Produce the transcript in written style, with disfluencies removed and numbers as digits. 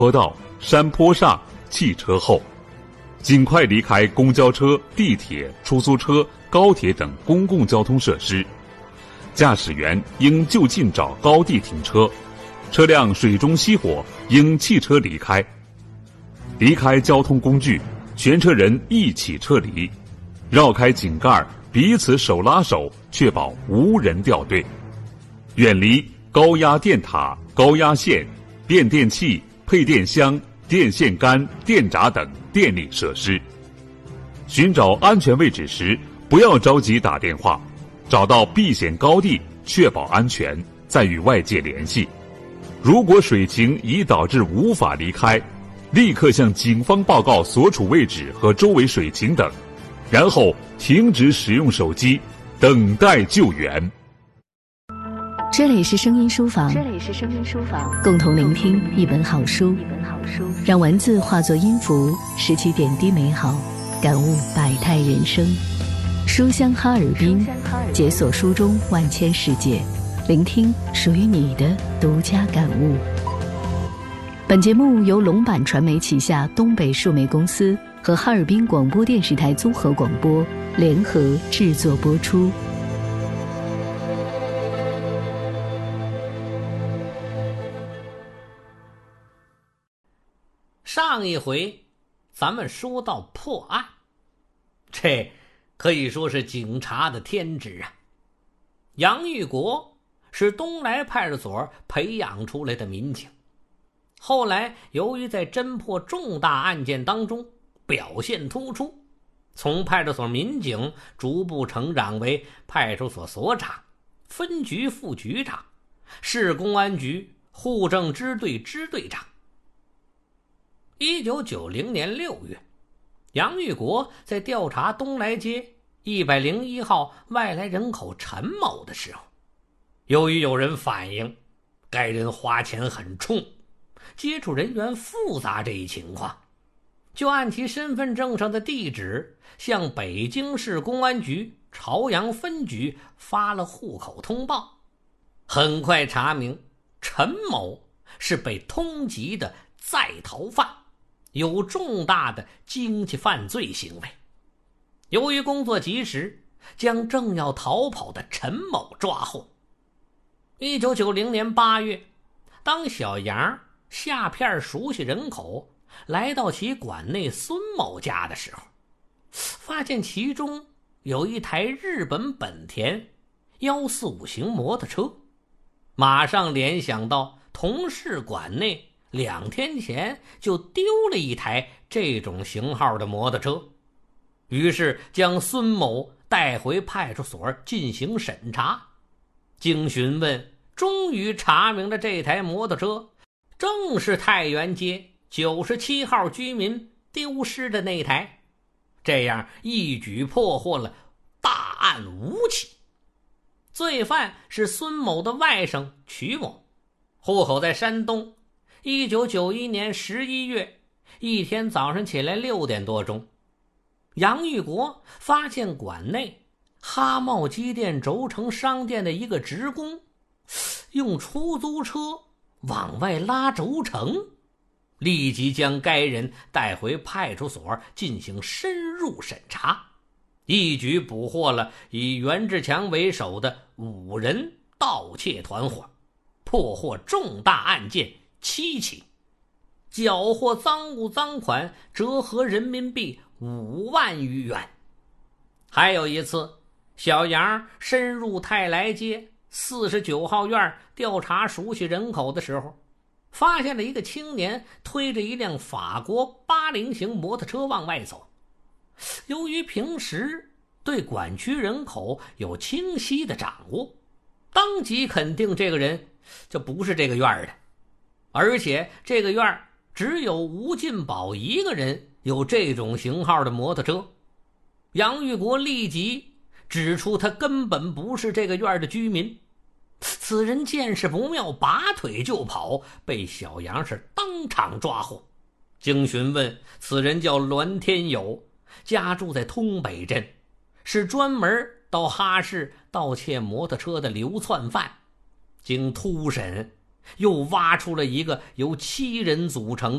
坡道、山坡上、汽车后，尽快离开公交车、地铁、出租车、高铁等公共交通设施。驾驶员应就近找高地停车，车辆水中熄火，应弃车离开。离开交通工具，全车人一起撤离，绕开井盖，彼此手拉手，确保无人掉队。远离高压电塔、高压线、变电器、配电箱、电线杆、电闸等电力设施。寻找安全位置时，不要着急打电话，找到避险高地，确保安全，再与外界联系。如果水情已导致无法离开，立刻向警方报告所处位置和周围水情等，然后停止使用手机，等待救援。 这里是声音书房，共同聆听一本好书，让文字化作音符，拾起点滴美好，感悟百态人生。书香哈尔滨，解锁书中万千世界，聆听属于你的独家感悟。本节目由龙版传媒旗下东北数媒公司和哈尔滨广播电视台综合广播联合制作播出。 上一回咱们说到破案，这可以说是警察的天职啊。杨玉国是东来派出所培养出来的民警，后来由于在侦破重大案件当中表现突出，从派出所民警逐步成长为派出所所长、分局副局长、市公安局户政支队支队长。1990年6月，杨玉国在调查东来街101号外来人口陈某的时候，由于有人反映该人花钱很冲，接触人员复杂这一情况，就按其身份证上的地址向北京市公安局朝阳分局发了户口通报。很快查明陈某是被通缉的在逃犯，有重大的经济犯罪行为。由于工作及时，将正要逃跑的陈某抓获。1990年8月，当小杨下片熟悉人口来到其管内孙某家的时候，发现其中有一台日本本田145型摩托车，马上联想到同事管内2天前就丢了一台这种型号的摩托车，于是将孙某带回派出所进行审查。经询问，终于查明了这台摩托车正是太原街97号居民丢失的那台，这样一举破获了大案5起。罪犯是孙某的外甥曲某，户口在山东。1991年11月，一天早上起来6点多钟，杨玉国发现管内哈茂机电轴承商店的一个职工用出租车往外拉轴承，立即将该人带回派出所进行深入审查，一举捕获了以袁志强为首的5人盗窃团伙，破获重大案件7起，缴获赃物赃款折合人民币5万余元。还有一次，小杨深入泰来街49号院调查熟悉人口的时候，发现了一个青年推着一辆法国80型摩托车往外走。由于平时对管区人口有清晰的掌握，当即肯定这个人就不是这个院的，而且这个院只有吴进宝一个人有这种型号的摩托车。杨玉国立即指出他根本不是这个院的居民，此人见势不妙，拔腿就跑，被小杨是当场抓获。经询问，此人叫栾天友，家住在通北镇，是专门到哈市盗窃摩托车的流窜犯。经突审， 又挖出了一个由7人组成的